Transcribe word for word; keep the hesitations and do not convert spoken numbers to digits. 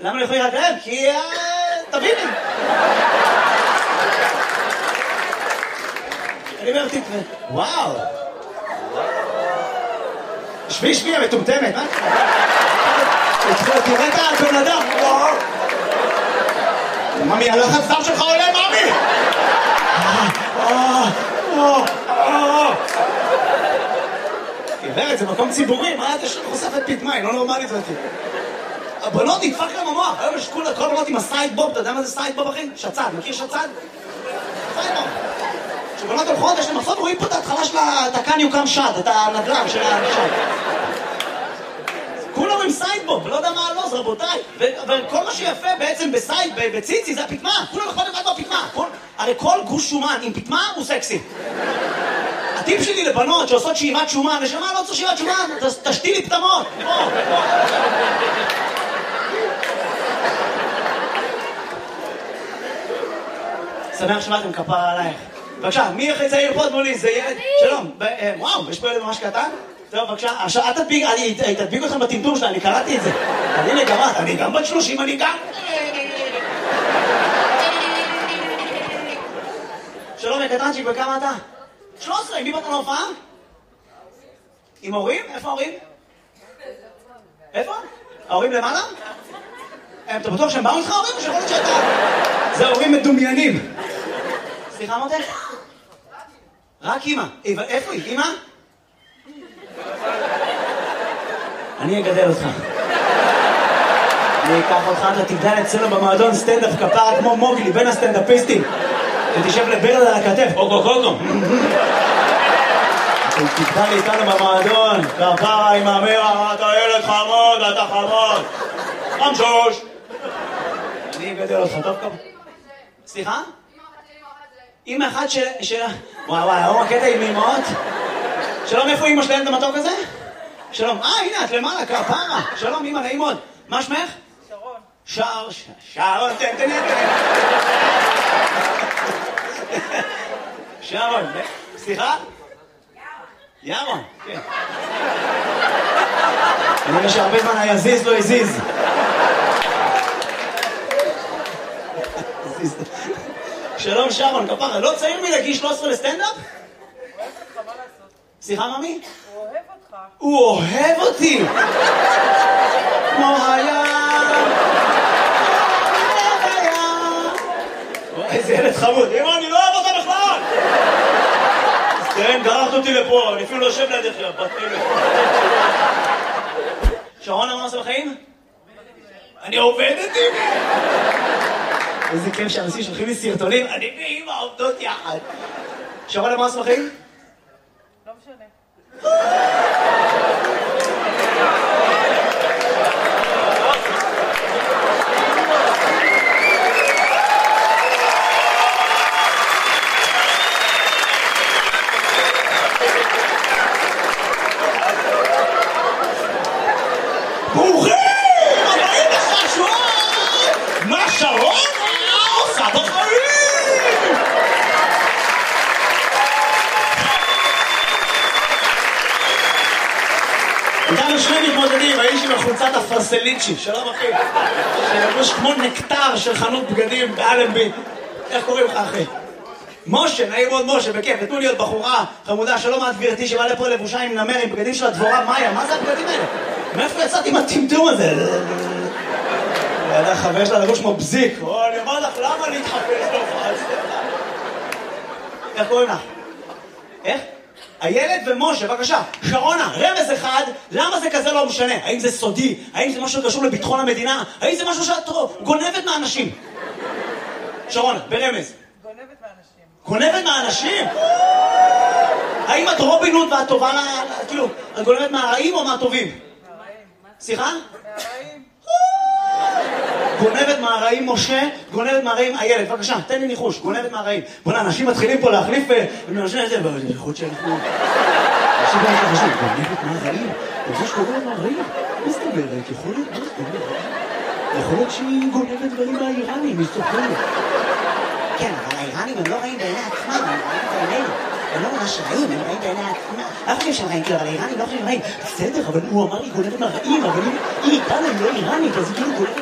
למה אני יכולים רק להם? כי... תביני. אני אומר, תקרא. וואו. שבי, שבי, המטומטמת, מה? תראה את הבן אדם. ממי, הלחץ דם שלך עולה, ממי! גברת, זה מקום ציבורי, מה אתה חושפת פתמה? היא לא נורמלית זאת. הבנות נדפק להם המוח, היום יש כל הבנות עם הסייד בוב, אתה יודע מה זה סייד בוב אחי? שצד, מכיר שצד? סייד בוב. כשבנות הולכות יש להם מחסות, רואים פה את ההתחלה של התקן יוקם שד, את הנדל"ן של השד. כולם עם סייד בוב, לא יודע מה הלוז, רבותיי. וכל מה שיפה בעצם בסייד, בציצי, זה הפתמה. כולם יכולים לבד בפתמה. הרי כל גוש שומן עם פתמה הוא סקסי. הטיפ שלי לבנות שעושות שאיבת שומן, נשמה, לא צריך שאיבת שומן, תשתי לי פתמות. שמח שבאתם, כפרה עלייך. בבקשה, מי הכי צעיר פה מולי? זה ילד? שלום. וואו, יש פה ילד ממש קטן? טוב, בבקשה. עכשיו, אל תדביק, אני תדביק אתכם בטמטום שלה, אני קראתי את זה. אני לגמרת, אני גם בת שלושים, אני גם... שלום, יקטנצ'יק, וכמה אתה? שלוש עשרה, עם מי באת להופעה? עם ההורים? איפה ההורים? איפה? ההורים למעלה? אתה בטוח שהם באו איתך ההורים או שיכול להיות שאתה? זה ההורים מדומיינים. סליחה מותק? רק אמא. איפה היא? אמא? אני אגדל אותך. אני אקח אותך, אתה תגדל אצלנו במועדון סטנדאפ כפרה כמו מוגלי בין הסטנדאפיסטים. ותשב לברד על הכתף, אוגו קוגו. תגדל איתנו במועדון, כפרה עם המרה, אתה ילד חמוד, אתה חמוד. חמשוש. אני אגדל אותך, טוב כמה. סליחה? אמא אחת של... וואי וואי, היום הקטע עם אמאות. שלום, איפה אמא שלהם את המתוק הזה? שלום, אה, הנה, את למעלה, כפרה. שלום, אמא, נעים מאוד. מה שמך? שרון. שער, שרון, תן, תן, תן. שרון, סליחה? ירון. ירון, כן. אני רואה שהרבה זמן היזיז לא הזיז. שלום שרון, כפרה, לא צעיר מלהגיש שלוש עשרה לסטנדאפ? הוא אוהב אותך, מה לעשות? סליחה, ממי? הוא אוהב אותך. הוא אוהב אותי! כמו הים! איזה ילד חמוד. אמא, אני לא אוהב אותה בכלל! אז תראה, גררת אותי לפה, אני אפילו לא יושב לידך, בת אלה. שרון, מה עושה בחיים? אני עובדת עם... איזה כיף שאנשים שולחים לי סרטונים, אני ואמא עובדות יחד. שרון, מה עושה בחיים? לא משנה. ברוכים! הבאים לחשון! מה שרון עושה בחיים? איתנו שני מתמודדים, האיש עם החולצת הפרסליצ'י, שלום אחי, שלבוש כמו נקטר של חנות בגדים באלנבי. איך קוראים לך אחי? משה, נעים מאוד משה, בכיף, נתנו לי עוד בחורה חמודה, שלום את גברתי שבאה לפה לבושה עם נמר עם בגדים של הדבורה מאיה, מה זה הבגדים האלה? מאיפה יצאתי עם הטמטום הזה? ידע חבר שלה לבוש כמו בזיק, או אני אומר לך למה להתחפש להופעה? איך קוראים לך? איך? הילד ומשה, בבקשה, שרונה, רמז אחד, למה זה כזה לא משנה? האם זה סודי? האם זה משהו שקשור לביטחון המדינה? האם זה משהו שאת גונבת מהאנשים? שרונה, ברמז. גונבת מהאנשים. גונבת מהאנשים? האם את רובין הוד ואת טובה, כאילו, את גונבת מהרעים או מהטובים? מהרעים. סליחה? מהרעים. גונבת מהרעים משה, גונבת מהרעים הילד, בבקשה, תן לי ניחוש, גונבת מהרעים. בוא'נה, אנשים מתחילים פה להחליף ומאנשים את זה, יכול להיות שאנחנו... אנשים לא מתחשבים, גונבת מהרעים? זה שגונבת מהרעים? מה זאת אומרת? יכול להיות, מה זאת אומרת? יכול להיות שהיא גונבת דברים מהאיראנים, היא סוחרת. כן, אבל האיראנים הם לא רעים בעיני עצמם, הם רעים בעינינו. הם לא ממש רעים, הם רעים בעיני עצמם. אף אחד שהם רעים, אבל האיראנים לא חושבים רעים. בסדר, אבל הוא אמר לי גונבת מהרעים, אבל היא איתנו, היא לא איראנית, אז היא כאילו גונבת